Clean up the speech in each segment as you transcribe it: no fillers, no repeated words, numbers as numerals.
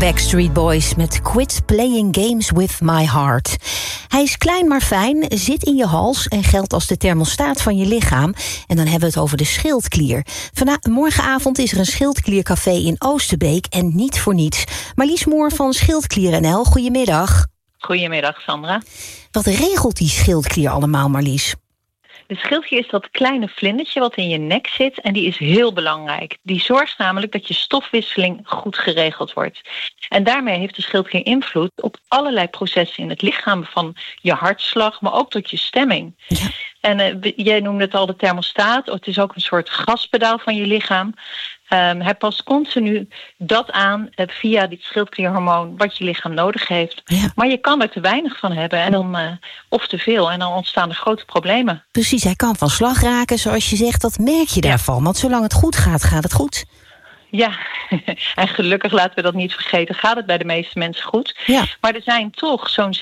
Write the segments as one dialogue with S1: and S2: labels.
S1: Backstreet Boys met Quit Playing Games With My Heart. Hij is klein maar fijn, zit in je hals en geldt als de thermostaat van je lichaam. En dan hebben we het over de schildklier. Morgenavond is er een schildkliercafé in Oosterbeek en niet voor niets. Marlies Moor van Schildklier NL, goedemiddag.
S2: Goedemiddag, Sandra.
S1: Wat regelt die schildklier allemaal, Marlies?
S2: De schildklier is dat kleine vlindertje wat in je nek zit en die is heel belangrijk. Die zorgt namelijk dat je stofwisseling goed geregeld wordt. En daarmee heeft de schildklier invloed op allerlei processen in het lichaam, van je hartslag, maar ook tot je stemming. Ja. En jij noemde het al de thermostaat. Het is ook een soort gaspedaal van je lichaam. Hij past continu dat aan via dit schildklierhormoon wat je lichaam nodig heeft. Ja. Maar je kan er te weinig van hebben en dan, of te veel. En dan ontstaan er grote problemen.
S1: Precies, hij kan van slag raken, zoals je zegt. Dat merk je daarvan. Want zolang het goed gaat, gaat het goed.
S2: Ja, en gelukkig, laten we dat niet vergeten, gaat het bij de meeste mensen goed. Ja. Maar er zijn toch zo'n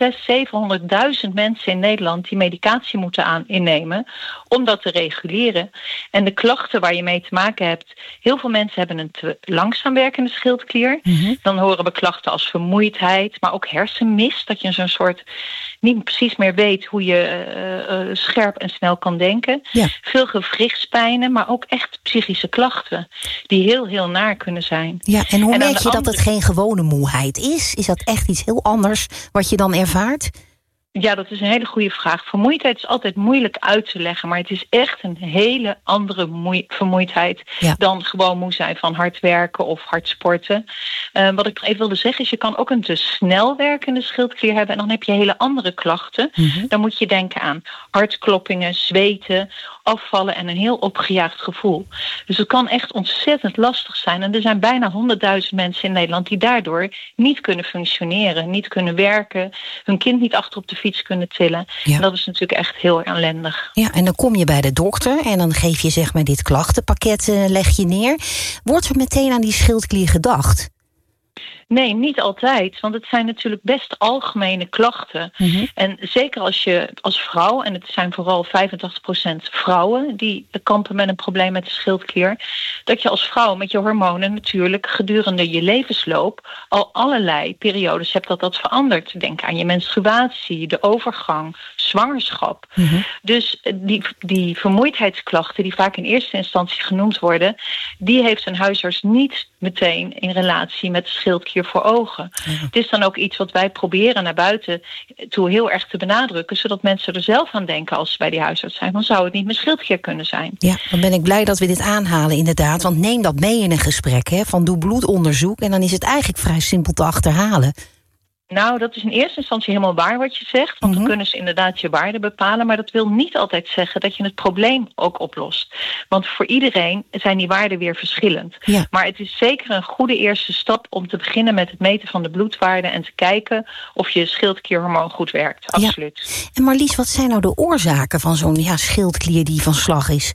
S2: 700.000 mensen in Nederland die medicatie moeten innemen om dat te reguleren. En de klachten waar je mee te maken hebt, heel veel mensen hebben een te langzaam werkende schildklier. Mm-hmm. Dan horen we klachten als vermoeidheid, maar ook hersenmist, dat je zo'n soort niet precies meer weet hoe je scherp en snel kan denken. Ja. Veel gewrichtspijnen, maar ook echt psychische klachten die heel naar kunnen zijn.
S1: Ja, en hoe merk je dat het geen gewone moeheid is? Is dat echt iets heel anders wat je dan ervaart?
S2: Ja, dat is een hele goede vraag. Vermoeidheid is altijd moeilijk uit te leggen, maar het is echt een hele andere vermoeidheid dan gewoon moe zijn van hard werken of hard sporten. Wat ik even wilde zeggen is, je kan ook een te snel werkende schildklier hebben en dan heb je hele andere klachten. Mm-hmm. Dan moet je denken aan hartkloppingen, zweten, afvallen en een heel opgejaagd gevoel. Dus het kan echt ontzettend lastig zijn. En er zijn bijna 100.000 mensen in Nederland die daardoor niet kunnen functioneren, niet kunnen werken, hun kind niet achter op de fiets kunnen tillen. Ja. En dat is natuurlijk echt heel ellendig.
S1: Ja, en dan kom je bij de dokter en dan geef je zeg maar dit klachtenpakket, leg je neer. Wordt er meteen aan die schildklier gedacht?
S2: Nee, niet altijd, want het zijn natuurlijk best algemene klachten. Mm-hmm. En zeker als je als vrouw, en het zijn vooral 85% vrouwen die kampen met een probleem met de schildklier, dat je als vrouw met je hormonen natuurlijk gedurende je levensloop al allerlei periodes hebt dat verandert. Denk aan je menstruatie, de overgang, zwangerschap. Mm-hmm. Dus die vermoeidheidsklachten die vaak in eerste instantie genoemd worden, die heeft een huisarts niet meteen in relatie met de schildklier voor ogen. Ja. Het is dan ook iets wat wij proberen naar buiten toe heel erg te benadrukken, zodat mensen er zelf aan denken als ze bij die huisarts zijn. Dan zou het niet mijn schildklier kunnen zijn.
S1: Ja, dan ben ik blij dat we dit aanhalen inderdaad. Want neem dat mee in een gesprek, van doe bloedonderzoek en dan is het eigenlijk vrij simpel te achterhalen.
S2: Nou, dat is in eerste instantie helemaal waar wat je zegt. Want dan kunnen ze inderdaad je waarde bepalen. Maar dat wil niet altijd zeggen dat je het probleem ook oplost. Want voor iedereen zijn die waarden weer verschillend. Ja. Maar het is zeker een goede eerste stap om te beginnen met het meten van de bloedwaarden en te kijken of je schildklierhormoon goed werkt. Absoluut.
S1: Ja. En Marlies, wat zijn nou de oorzaken van zo'n schildklier die van slag is?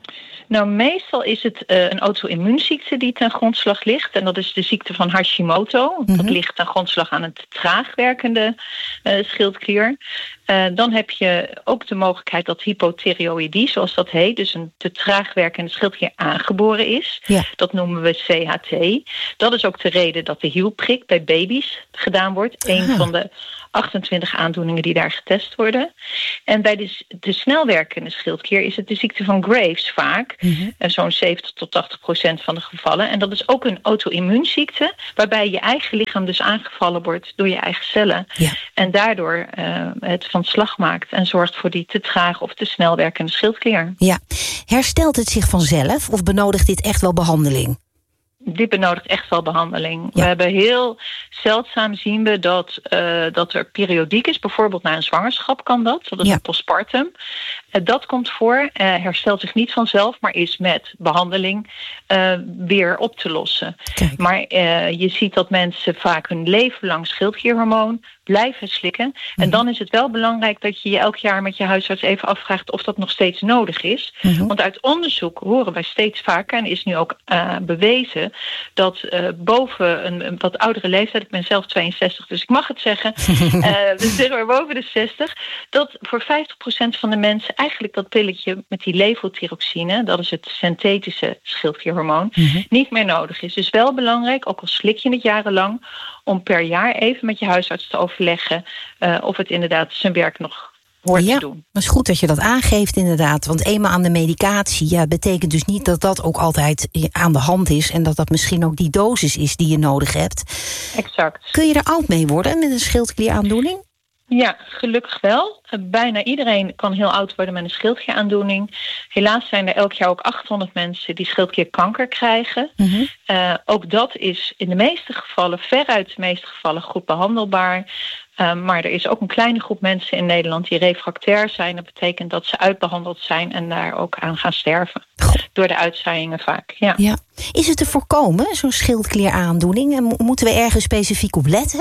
S2: Nou, meestal is het een auto-immuunziekte die ten grondslag ligt. En dat is de ziekte van Hashimoto. Mm-hmm. Dat ligt ten grondslag aan een te traag werkende schildklier. Dan heb je ook de mogelijkheid dat hypothyreoïdie, zoals dat heet, dus een te traag werkende schildklier aangeboren is. Ja. Dat noemen we CHT. Dat is ook de reden dat de hielprik bij baby's gedaan wordt. Een van de 28 aandoeningen die daar getest worden. En bij de snelwerkende schildklier is het de ziekte van Graves vaak. Mm-hmm. Zo'n 70-80% van de gevallen. En dat is ook een auto-immuunziekte, waarbij je eigen lichaam dus aangevallen wordt door je eigen cellen. Ja. En daardoor het van slag maakt en zorgt voor die te traag of te snel werkende schildklier. Ja. Herstelt het zich vanzelf of benodigt dit echt wel behandeling? Dit benodigt echt wel behandeling. Ja. We hebben heel zeldzaam zien we dat er periodiek is. Bijvoorbeeld na een zwangerschap kan dat. Dat is een postpartum. Dat komt voor. Herstelt zich niet vanzelf, maar is met behandeling weer op te lossen. Kijk. Maar je ziet dat mensen vaak hun leven lang schildklierhormoon blijven slikken. En dan is het wel belangrijk dat je je elk jaar met je huisarts even afvraagt of dat nog steeds nodig is. Want uit onderzoek horen wij steeds vaker, en is nu ook bewezen, dat boven een wat oudere leeftijd, ik ben zelf 62, dus ik mag het zeggen, dus zeg maar boven de 60, dat voor 50% van de mensen eigenlijk dat pilletje met die levothyroxine, dat is het synthetische schildklierhormoon, niet meer nodig is. Dus wel belangrijk, ook al slik je het jarenlang, om per jaar even met je huisarts te overleggen of het inderdaad zijn werk nog hoort te doen.
S1: Dat is goed dat je dat aangeeft inderdaad. Want eenmaal aan de medicatie betekent dus niet dat dat ook altijd aan de hand is en dat dat misschien ook die dosis is die je nodig hebt.
S2: Exact.
S1: Kun je er oud mee worden met een schildklieraandoening?
S2: Ja, gelukkig wel. Bijna iedereen kan heel oud worden met een schildklieraandoening. Helaas zijn er elk jaar ook 800 mensen die schildklierkanker krijgen. Ook dat is in de meeste gevallen, veruit de meeste gevallen, goed behandelbaar. Maar er is ook een kleine groep mensen in Nederland die refractair zijn. Dat betekent dat ze uitbehandeld zijn en daar ook aan gaan sterven. Door de uitzaaiingen vaak. Ja.
S1: Is het te voorkomen, zo'n schildklieraandoening? En moeten we ergens specifiek op letten?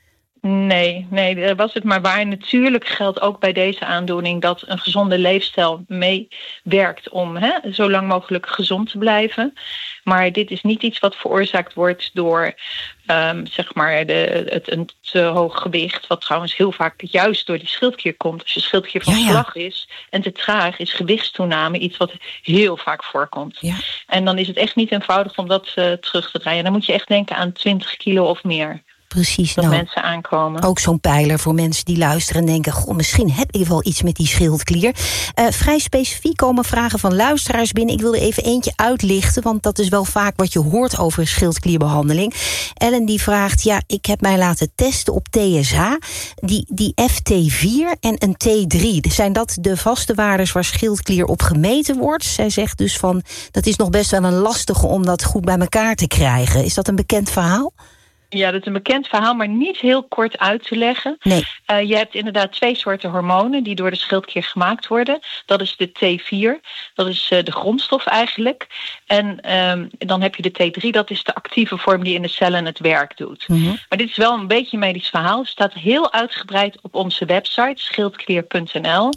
S2: Nee, daar was het maar waar. Natuurlijk geldt ook bij deze aandoening dat een gezonde leefstijl meewerkt om zo lang mogelijk gezond te blijven. Maar dit is niet iets wat veroorzaakt wordt door zeg maar een te hoog gewicht. Wat trouwens heel vaak juist door die schildklier komt. Als je schildklier van slag is en te traag, is gewichtstoename iets wat heel vaak voorkomt. Ja. En dan is het echt niet eenvoudig om dat terug te draaien. Dan moet je echt denken aan 20 kilo of meer.
S1: Precies.
S2: Dat mensen aankomen.
S1: Ook zo'n pijler voor mensen die luisteren en denken, goh, misschien heb ik wel iets met die schildklier. Vrij specifiek komen vragen van luisteraars binnen. Ik wilde even eentje uitlichten, want dat is wel vaak wat je hoort over schildklierbehandeling. Ellen die vraagt, ik heb mij laten testen op TSH, die FT4 en een T3. Zijn dat de vaste waardes waar schildklier op gemeten wordt? Zij zegt dus van, dat is nog best wel een lastige om dat goed bij elkaar te krijgen. Is dat een bekend verhaal?
S2: Ja, dat is een bekend verhaal, maar niet heel kort uit te leggen.
S1: Nee.
S2: Je hebt inderdaad 2 soorten hormonen die door de schildklier gemaakt worden. Dat is de T4, dat is de grondstof eigenlijk. En dan heb je de T3, dat is de actieve vorm die in de cellen het werk doet. Maar dit is wel een beetje een medisch verhaal. Het staat heel uitgebreid op onze website, schildklier.nl.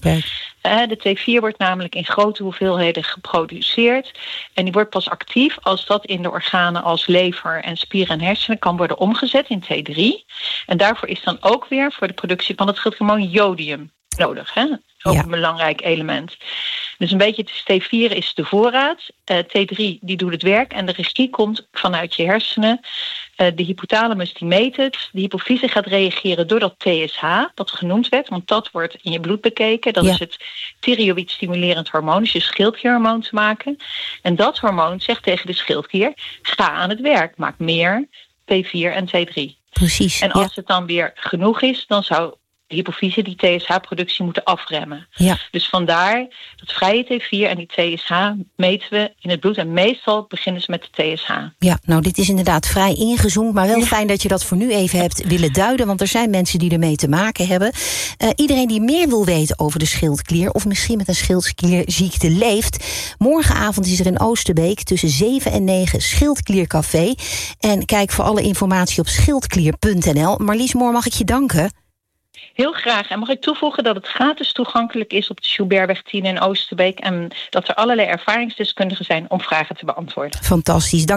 S2: De T4 wordt namelijk in grote hoeveelheden geproduceerd. En die wordt pas actief als dat in de organen als lever en spieren en hersenen kan worden omgezet in T3. En daarvoor is dan ook weer voor de productie van het schildklierhormoon jodium nodig. Ook een belangrijk element. Dus een beetje T4 is de voorraad. T3 die doet het werk en de regie komt vanuit je hersenen. De hypothalamus die meet het. De hypofyse gaat reageren door dat TSH, dat genoemd werd. Want dat wordt in je bloed bekeken. Dat is het thyroïd stimulerend hormoon. Dus je schildklierhormoon te maken. En dat hormoon zegt tegen de schildklier, ga aan het werk. Maak meer T4 en T3.
S1: Precies.
S2: En als het dan weer genoeg is, dan zou de hypofyse die TSH-productie moeten afremmen. Ja. Dus vandaar dat vrije T4 en die TSH meten we in het bloed. En meestal beginnen ze met de TSH.
S1: Ja, nou dit is inderdaad vrij ingezoomd. Maar wel fijn dat je dat voor nu even hebt willen duiden. Want er zijn mensen die ermee te maken hebben. Iedereen die meer wil weten over de schildklier, of misschien met een schildklierziekte leeft. Morgenavond is er in Oosterbeek tussen 7 en 9 Schildkliercafé. En kijk voor alle informatie op schildklier.nl. Marlies Moor, mag ik je danken?
S2: Heel graag. En mag ik toevoegen dat het gratis toegankelijk is op de Schubertweg 10 in Oosterbeek. En dat er allerlei ervaringsdeskundigen zijn om vragen te beantwoorden.
S1: Fantastisch. Dank